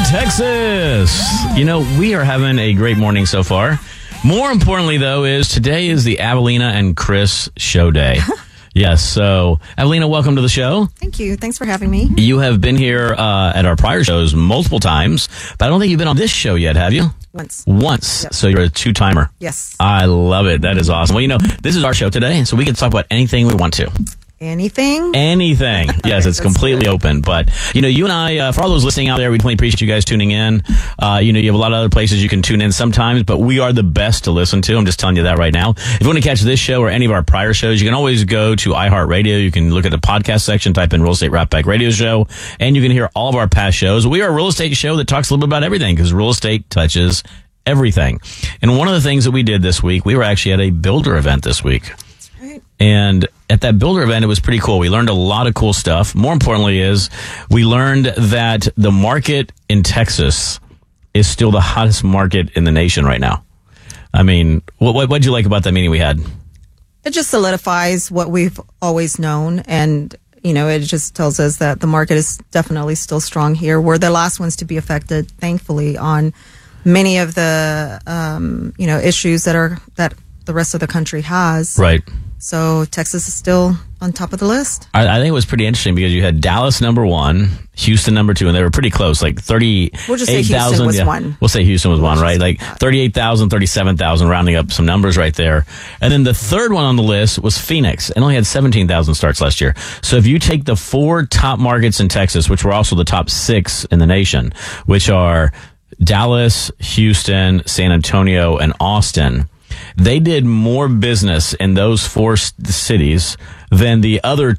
Texas. You know, we are having a great morning so far. More importantly, though, is today is the Avelina and Chris show day. Yes, so Avelina, welcome to the show. Thank you. Thanks for having me. You have been here at our prior shows multiple times, but I don't think you've been on this show yet, have you? Once. Yep. So you're a two-timer. Yes. I love it. That is awesome. Well, you know, this is our show today, so we can talk about anything we want to. Anything? Anything. Yes, it's completely open. But, you know, you and I, for all those listening out there, we definitely appreciate you guys tuning in. You know, you have a lot of other places you can tune in sometimes, but we are the best to listen to. I'm just telling you that right now. If you want to catch this show or any of our prior shows, you can always go to iHeartRadio. You can look at the podcast section, type in Real Estate Rap Pack Radio Show, and you can hear all of our past shows. We are a real estate show that talks a little bit about everything because real estate touches everything. And one of the things that we did this week, we were actually at a builder event this week. That's right. And at that builder event, it was pretty cool. We learned a lot of cool stuff. More importantly is we learned that the market in Texas is still the hottest market in the nation right now. I mean, what'd you like about that meeting we had? It just solidifies what we've always known. And, you know, it just tells us that the market is definitely still strong here. We're the last ones to be affected, thankfully, on many of the, you know, issues that the rest of the country has. Right. So Texas is still on top of the list. I think it was pretty interesting because you had Dallas number one, Houston number two, and they were pretty close, like 38,000. We'll just say Houston was one. We'll say Houston was one, right? Like 38,000, 37,000, rounding up some numbers right there. And then the third one on the list was Phoenix, and only had 17,000 starts last year. So if you take the four top markets in Texas, which were also the top six in the nation, which are Dallas, Houston, San Antonio, and Austin, they did more business in those four cities than the other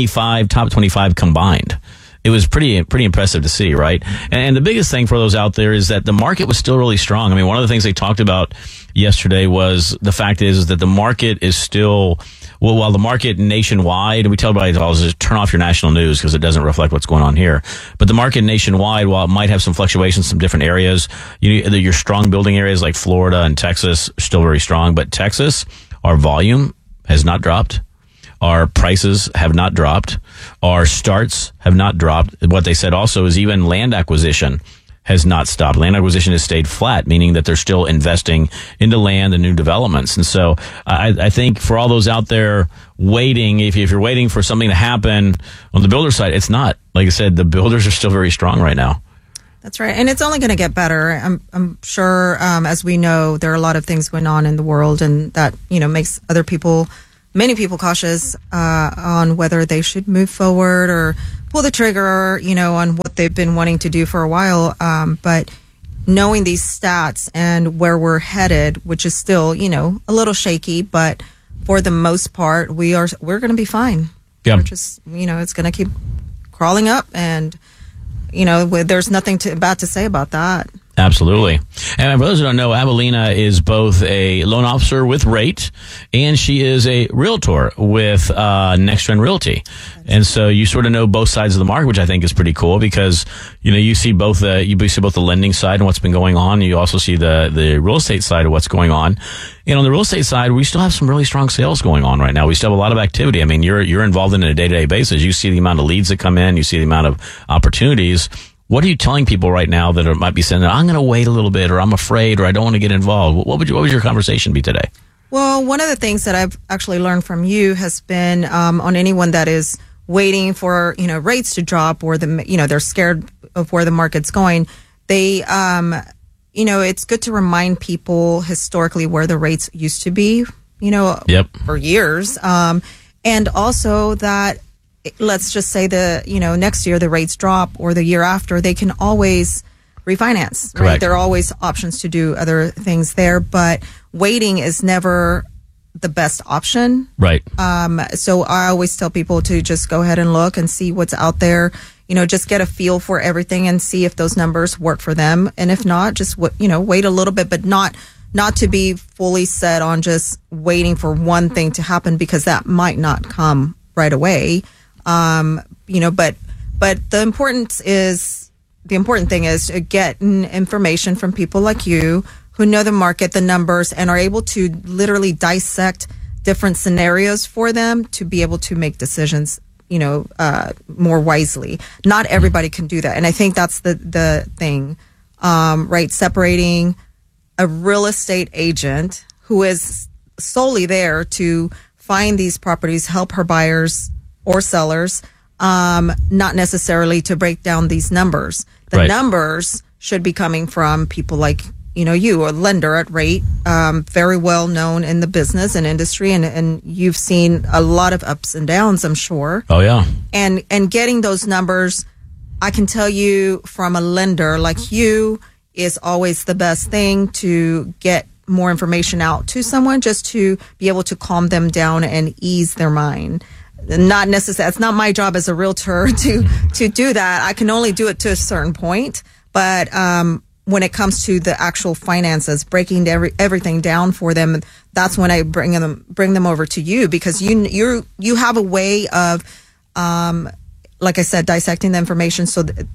top 25 combined. It was pretty impressive to see, right? And the biggest thing for those out there is that the market was still really strong. I mean, one of the things they talked about yesterday was the fact is that the market is still, well, while the market nationwide, and we tell everybody to turn off your national news because it doesn't reflect what's going on here. But the market nationwide, while it might have some fluctuations, some different areas, your strong building areas like Florida and Texas are still very strong. But Texas, our volume has not dropped. Our prices have not dropped. Our starts have not dropped. What they said also is even land acquisition has not stopped. Land acquisition has stayed flat, meaning that they're still investing into land and new developments. And so I think for all those out there waiting, if you're waiting for something to happen on the builder side, it's not. Like I said, the builders are still very strong right now. That's right. And it's only going to get better. I'm sure, as we know, there are a lot of things going on in the world, and that, you know, makes many people cautious on whether they should move forward or pull the trigger, you know, on what they've been wanting to do for a while. But knowing these stats and where we're headed, which is still, you know, a little shaky, but for the most part, we're going to be fine. Yeah. We're just, you know, it's going to keep crawling up, and, you know, there's nothing bad to say about that. Absolutely. And for those who don't know, Avelina is both a loan officer with Rate, and she is a realtor with Next Trend Realty. And so you sort of know both sides of the market, which I think is pretty cool because, you know, you see both the lending side and what's been going on. You also see the real estate side of what's going on. And on the real estate side, we still have some really strong sales going on right now. We still have a lot of activity. I mean, you're involved in it on a day-to-day basis. You see the amount of leads that come in. You see the amount of opportunities. What are you telling people right now that might be saying, I'm going to wait a little bit, or I'm afraid, or I don't want to get involved? What would your conversation be today? Well, one of the things that I've actually learned from you has been on anyone that is waiting for, you know, rates to drop, or they're scared of where the market's going. They, you know, it's good to remind people historically where the rates used to be, you know, for years, and also that. Let's just say next year the rates drop, or the year after, they can always refinance. Correct. Right? There are always options to do other things there, but waiting is never the best option. Right. So I always tell people to just go ahead and look and see what's out there. You know, just get a feel for everything and see if those numbers work for them. And if not, just wait a little bit, but not to be fully set on just waiting for one thing to happen, because that might not come right away. You know, but the important thing is to get information from people like you who know the market, the numbers, and are able to literally dissect different scenarios for them to be able to make decisions more wisely. Not everybody can do that. And I think that's the thing, right? Separating a real estate agent who is solely there to find these properties, help her buyers or sellers, not necessarily to break down these numbers. The numbers should be coming from people like, you, a lender at Rate, very well known in the business and industry, and you've seen a lot of ups and downs, I'm sure. Oh, yeah. And getting those numbers, I can tell you from a lender like you, is always the best thing to get more information out to someone, just to be able to calm them down and ease their mind. Not necessarily, it's not my job as a realtor to do that. I can only do it to a certain point. But when it comes to the actual finances, breaking everything down for them, that's when I bring them over to you, because you have a way of, like I said, dissecting the information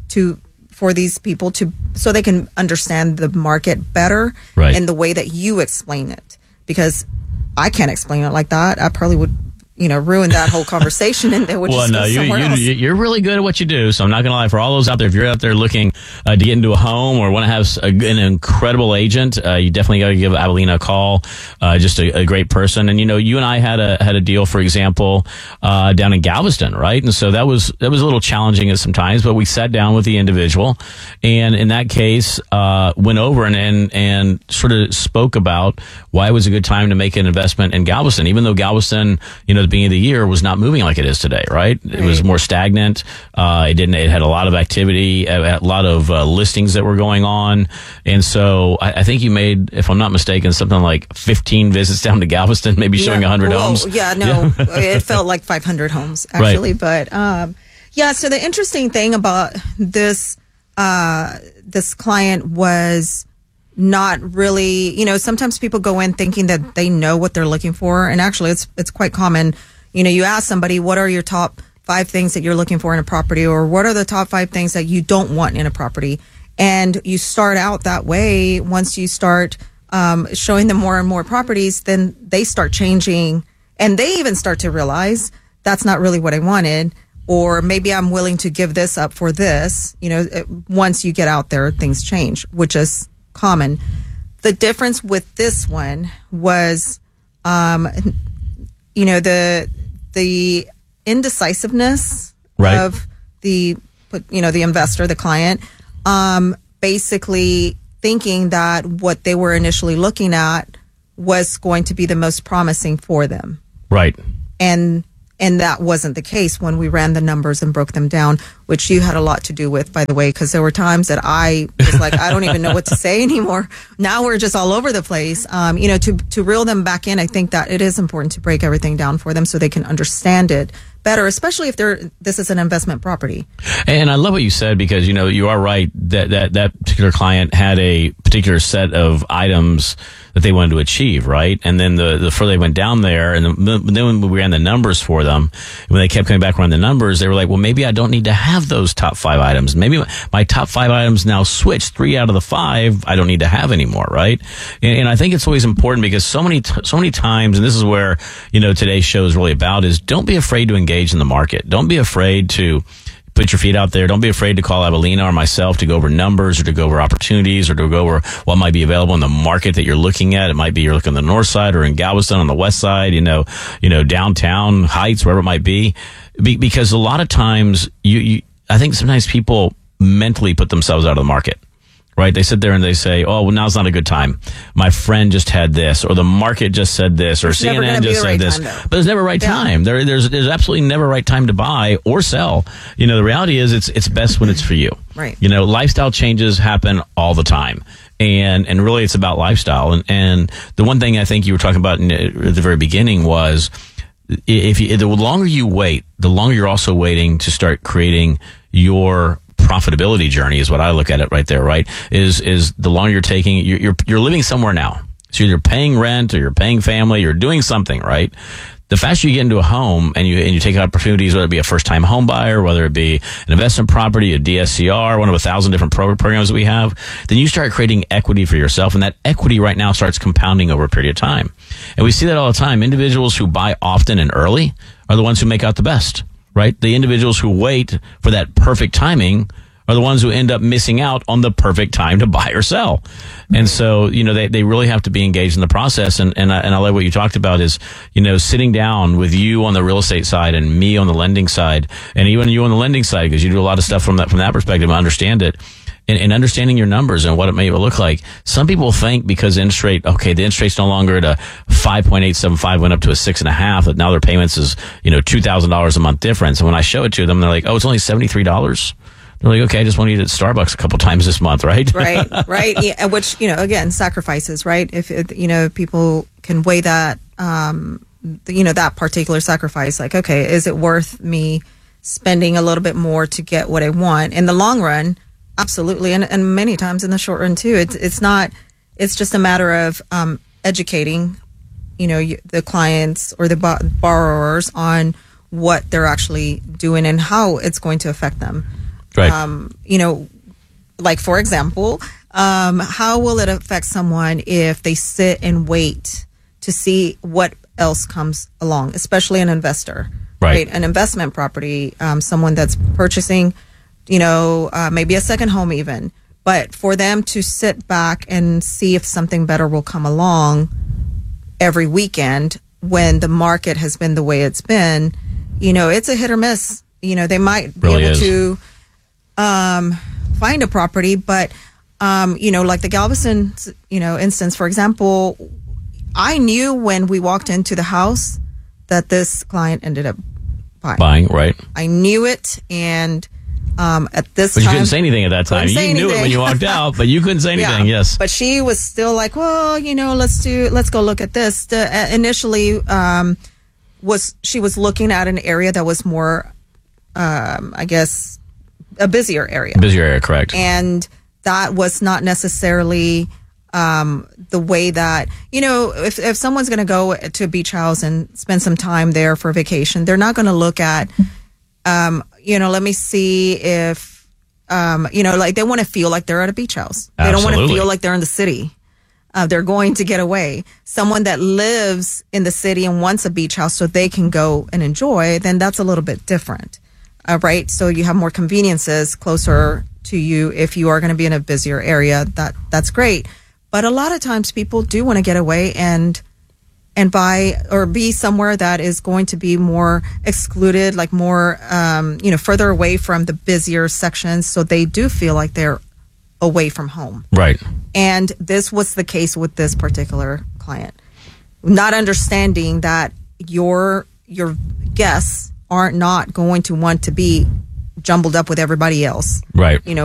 for these people so they can understand the market better in the way that you explain it. Because I can't explain it like that. I probably would, ruin that whole conversation, and they would just go somewhere else. You're really good at what you do, so I'm not going to lie. For all those out there, if you're out there looking to get into a home or want to have an incredible agent, you definitely got to give Abilena a call. Just a great person. And you and I had a deal, for example, down in Galveston, right? And so that was a little challenging at some times, but we sat down with the individual, and in that case, went over and sort of spoke about why it was a good time to make an investment in Galveston, even though Galveston, the beginning of the year was not moving like it is today, right? It was more stagnant. It had a lot of activity, a lot of listings that were going on. And so I think you made, if I'm not mistaken, something like 15 visits down to Galveston, maybe showing 100 homes. Yeah, no, it felt like 500 homes actually. Right. But, so the interesting thing about this client was not really, sometimes people go in thinking that they know what they're looking for. And actually it's quite common. You ask somebody, what are your top 5 things that you're looking for in a property, or what are the top 5 things that you don't want in a property? And you start out that way. Once you start, showing them more and more properties, then they start changing, and they even start to realize that's not really what I wanted. Or maybe I'm willing to give this up for this. Once you get out there, things change, which is common. The difference with this one was, the indecisiveness of the investor, the client, basically thinking that what they were initially looking at was going to be the most promising for them. Right. And that wasn't the case when we ran the numbers and broke them down, which you had a lot to do with, by the way, because there were times that I was like, I don't even know what to say anymore. Now we're just all over the place. To reel them back in, I think that it is important to break everything down for them so they can understand it better, especially if this is an investment property. And I love what you said, because, you are right that particular client had a particular set of items that they wanted to achieve, right? And then the further they went down there, and then when we ran the numbers for them, when they kept coming back around the numbers, they were like, well, maybe I don't need to have those top 5 items. Maybe my top 5 items now switch. 3 out of the 5 I don't need to have anymore, right? And I think it's always important, because so many times, and this is where today's show is really about, is don't be afraid to engage in the market. Don't be afraid to put your feet out there. Don't be afraid to call Abilena or myself to go over numbers, or to go over opportunities, or to go over what might be available in the market that you're looking at. It might be you're looking on the north side, or in Galveston on the west side, downtown Heights, wherever it might be. Because a lot of times I think sometimes people mentally put themselves out of the market. Right? They sit there and they say, oh, well, now's not a good time. My friend just had this, or the market just said this, or CNN just said this. But there's never a right time. There's absolutely never a right time to buy or sell. The reality is it's best when it's for you. Right. Lifestyle changes happen all the time. And really it's about lifestyle. And the one thing I think you were talking about at the very beginning was, the longer you wait, the longer you're also waiting to start creating your profitability journey, is what I look at it right there, right? Is the longer you're taking, you're living somewhere now. So you're paying rent, or you're paying family, you're doing something, right? The faster you get into a home and you take opportunities, whether it be a first-time home buyer, whether it be an investment property, a DSCR, one of 1,000 different programs that we have, then you start creating equity for yourself, and that equity right now starts compounding over a period of time. And we see that all the time. Individuals who buy often and early are the ones who make out the best. right? The individuals who wait for that perfect timing are the ones who end up missing out on the perfect time to buy or sell. And so, they really have to be engaged in the process. And I love what you talked about is, sitting down with you on the real estate side and me on the lending side, and even you on the lending side, because you do a lot of stuff from that perspective. I understand it. And understanding your numbers and what it may look like. Some people think because the interest rate's no longer at a 5.875, went up to a 6.5, that now their payments is, $2,000 a month difference. And when I show it to them, they're like, oh, it's only $73. They're like, okay, I just want to eat at Starbucks a couple times this month, right? Right. Yeah, which, again, sacrifices, right? If people can weigh that, that particular sacrifice, like, okay, is it worth me spending a little bit more to get what I want in the long run? Absolutely. And many times in the short run too. It's just a matter of, educating, the clients or the borrowers on what they're actually doing and how it's going to affect them. Right. Like, for example, how will it affect someone if they sit and wait to see what else comes along, especially an investor, right? An investment property, someone that's purchasing, maybe a second home even, but for them to sit back and see if something better will come along every weekend when the market has been the way it's been, it's a hit or miss. They might be able to find a property, but like the Galveston, instance, for example, I knew when we walked into the house that this client ended up buying. Right. I knew it, and at this time, you couldn't say anything at that time. You knew it when you walked out, but you couldn't say anything. Yeah. Yes. But she was still like, well, let's go look at this. Initially, she was looking at an area that was more, I guess, a busier area. Correct. And that was not necessarily the way that, if someone's going to go to a beach house and spend some time there for vacation, they're not going to look at, let me see if, like they want to feel like they're at a beach house. Absolutely. They don't want to feel like they're in the city. They're going to get away. Someone that lives in the city and wants a beach house so they can go and enjoy, then that's a little bit different. Right. So you have more conveniences closer to you. If you are going to be in a busier area, that's great. But a lot of times people do want to get away and buy or be somewhere that is going to be more excluded, like more, further away from the busier sections. So they do feel like they're away from home. Right. And this was the case with this particular client, not understanding that your guests are not going to want to be jumbled up with everybody else. Right.